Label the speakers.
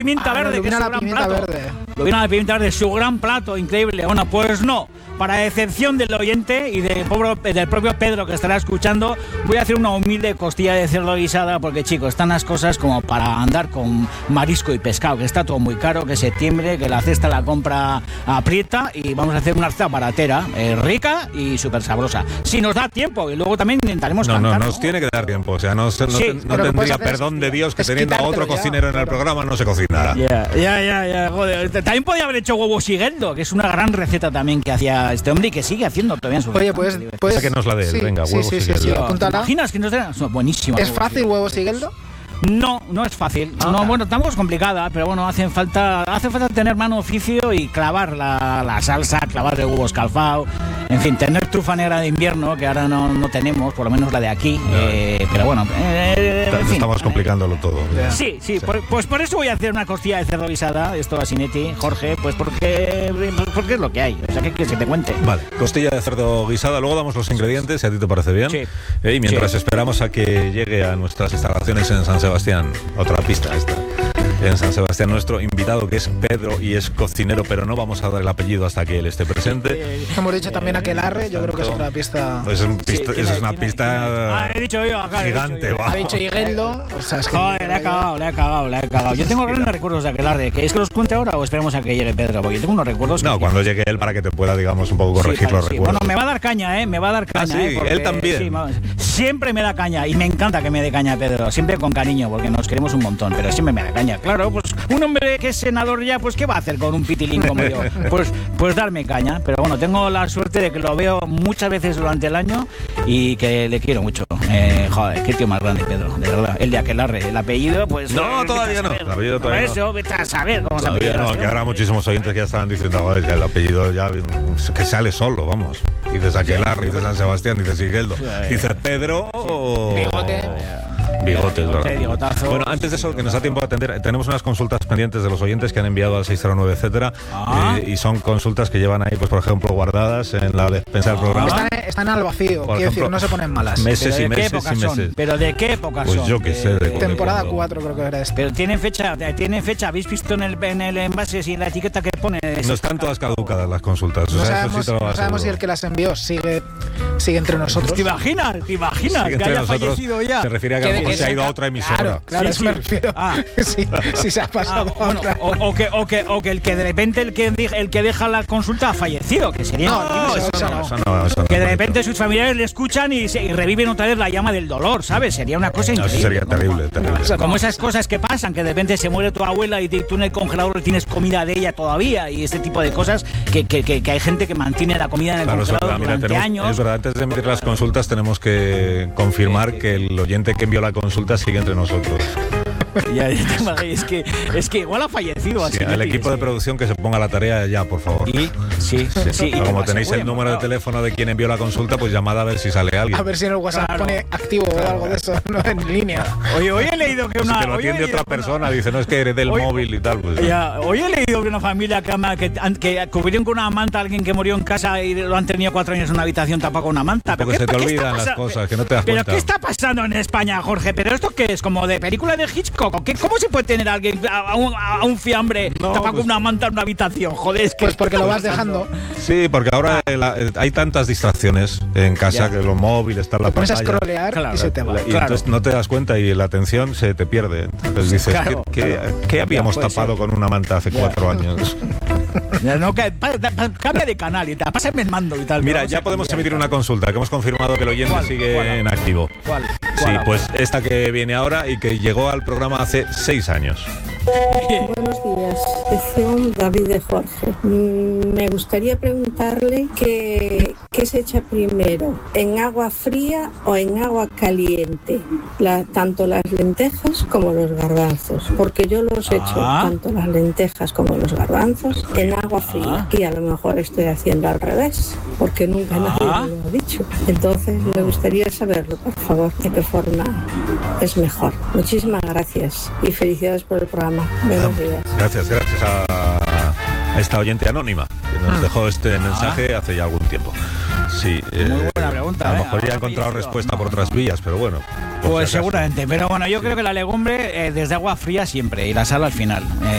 Speaker 1: pimienta verde, que es su gran plato. Lo viene a la pimienta verde, su gran plato, increíble. Bueno, pues no. Para excepción del oyente y del propio Pedro que estará escuchando, voy a hacer una humilde costilla de cerdo guisada porque, chicos, están las cosas como para andar con marisco y pescado, que está todo muy caro, que septiembre, que la cesta la compra aprieta y vamos a hacer una receta baratera, rica y súper sabrosa. Si nos da tiempo y luego también intentaremos cantar.
Speaker 2: No, nos tiene que dar tiempo. O sea, no tendría perdón de Dios que teniendo a otro cocinero en el programa no se cocinara.
Speaker 1: Ya, joder. También podía haber hecho huevo sigueldo, que es una gran receta también que hacía este hombre y que sigue haciendo todavía en su
Speaker 3: Oye, pues
Speaker 2: que nos la dé,
Speaker 3: sí,
Speaker 2: venga, huevo sigueldo.
Speaker 3: Sí, apúntala.
Speaker 1: ¿Imaginas que nos den? Buenísimo.
Speaker 3: ¿Es fácil huevo sigueldo?
Speaker 1: No es fácil. No, bueno, tampoco es complicada, pero bueno, hace falta tener mano oficio y clavar la salsa, clavar el huevo escalfado, en fin, tener trufa negra de invierno, que ahora no tenemos, por lo menos la de aquí, pero bueno, en fin.
Speaker 2: Estamos complicándolo todo.
Speaker 1: Sí. Pues por eso voy a hacer una costilla de cerdo guisada, esto a Sinetti, Jorge, pues porque es lo que hay, o sea, que se te cuente.
Speaker 2: Vale, costilla de cerdo guisada, luego damos los ingredientes, si a ti te parece bien.
Speaker 1: Sí.
Speaker 2: Y mientras esperamos a que llegue a nuestras instalaciones en San Sebastián, otra pista esta. En San Sebastián, nuestro invitado, que es Pedro y es cocinero, pero no vamos a dar el apellido hasta que él esté presente.
Speaker 3: Hemos dicho también Aquelarre, yo creo que es otra pista.
Speaker 2: Es una pista
Speaker 1: he dicho yo, acá,
Speaker 2: gigante.
Speaker 3: Ha dicho Higueldo. O sea, es que
Speaker 1: le he cagado. Yo tengo grandes recuerdos de Aquelarre. ¿Queréis que los cuente ahora o esperemos a que llegue Pedro? Porque yo tengo unos recuerdos.
Speaker 2: No, cuando llegue él para que te pueda, digamos, un poco corregir los recuerdos.
Speaker 1: Bueno, me va a dar caña, me va a dar caña.
Speaker 2: Sí,
Speaker 1: porque,
Speaker 2: él también.
Speaker 1: Siempre me da caña y me encanta que me dé caña Pedro. Siempre con cariño, porque nos queremos un montón, pero siempre me da caña. Claro, pues un hombre que es senador ya, pues ¿qué va a hacer con un pitilín como yo? Pues darme caña. Pero bueno, tengo la suerte de que lo veo muchas veces durante el año y que le quiero mucho. Joder, qué tío más grande, Pedro, de verdad. El de Aquelarre, el apellido, pues...
Speaker 2: No, todavía no. El apellido todavía
Speaker 1: por eso, vete a saber cómo se
Speaker 2: apellida. No, que habrá muchísimos oyentes que ya estaban diciendo, joder, el apellido ya que sale solo, vamos. Dices Aquelarre, dices San Sebastián, dices Higueldo, dices Pedro o... Bigotes, ¿verdad?
Speaker 1: Bigotazo.
Speaker 2: Bueno, antes de eso, que nos da tiempo a atender, tenemos unas consultas pendientes de los oyentes que han enviado al 609, etcétera, y son consultas que llevan ahí, pues por ejemplo, guardadas en la despensa del programa.
Speaker 3: Están al vacío, quiero decir, no se ponen malas.
Speaker 2: Meses y meses y meses.
Speaker 1: ¿Pero de qué época son?
Speaker 2: Pues yo qué sé.
Speaker 3: Temporada 4 creo que era esta.
Speaker 1: Pero tienen fecha, ¿habéis visto en el envase y la etiqueta que pone?
Speaker 2: No están todas caducadas las consultas.
Speaker 3: No sabemos si el que las envió sigue entre nosotros.
Speaker 1: ¿Te imaginas que haya fallecido ya?
Speaker 2: Se refiere a que se ha ido a otra emisora.
Speaker 3: Claro, eso me refiero. Si se ha pasado a otra.
Speaker 1: O que el que de repente el que deja la consulta ha fallecido, que sería...
Speaker 2: Eso no.
Speaker 1: Que de repente sus familiares le escuchan y reviven otra vez la llama del dolor, ¿sabes? Sería una cosa increíble.
Speaker 2: Eso sería terrible.
Speaker 1: Como esas cosas que pasan, que de repente se muere tu abuela y tú en el congelador tienes comida de ella todavía y este tipo de cosas que hay gente que mantiene la comida en el congelador durante años.
Speaker 2: Es verdad, antes de emitir las consultas tenemos que confirmar que el oyente que envió la consulta sigue entre nosotros.
Speaker 1: Es que igual ha fallecido.
Speaker 2: Sí, al equipo de producción que se ponga la tarea ya, por favor.
Speaker 1: Sí.
Speaker 2: Como tenéis el número de teléfono de quien envió la consulta, pues llamad a ver si sale alguien.
Speaker 3: A ver si en el WhatsApp pone activo o algo de eso, no en línea.
Speaker 1: Hoy he leído que
Speaker 2: una... Si te lo atiende otra persona, dice, no, es que eres del móvil y tal. Pues,
Speaker 1: hoy he leído que una familia que cubrieron con una manta a alguien que murió en casa y lo han tenido 4 años en una habitación tapado con una manta.
Speaker 2: Porque se te olvidan las cosas, que no te das cuenta.
Speaker 1: ¿Pero qué está pasando en España, Jorge? ¿Pero esto qué es? ¿Como de película de Hitchcock? ¿Cómo se puede tener a alguien a un fiambre tapado con una manta en una habitación? Joder, es que...
Speaker 3: Pues porque lo vas dejando.
Speaker 2: Sí, porque ahora hay tantas distracciones en casa, que los móviles, está la pantalla.
Speaker 3: Pones a scrollear y se te va.
Speaker 2: Y entonces no te das cuenta y la atención se te pierde. Entonces dices, ¿qué habíamos tapado con una manta hace 4 años?
Speaker 1: Cambia de canal y tal, pásame el mando y tal.
Speaker 2: Mira, ya podemos emitir una consulta, que hemos confirmado que el oyente sigue en activo.
Speaker 1: ¿Cuál?
Speaker 2: Sí, pues esta que viene ahora y que llegó al programa hace 6 años.
Speaker 4: Buenos días, sección David de Jorge. Me gustaría preguntarle qué se echa primero, ¿en agua fría o en agua caliente? Tanto las lentejas como los garbanzos, porque yo los echo tanto las lentejas como los garbanzos en agua fría y a lo mejor estoy haciendo al revés, porque nunca nadie me lo ha dicho. Entonces me gustaría saberlo, por favor, de qué forma es mejor. Muchísimas gracias y felicidades por el programa. Buenos días.
Speaker 2: Gracias a esta oyente anónima que nos dejó este mensaje hace ya algún tiempo. Sí,
Speaker 1: muy buena pregunta.
Speaker 2: A lo mejor ya ha encontrado respuesta por otras vías, pero bueno.
Speaker 1: Pues seguramente, pero bueno, yo creo que la legumbre desde agua fría siempre y la sal al final.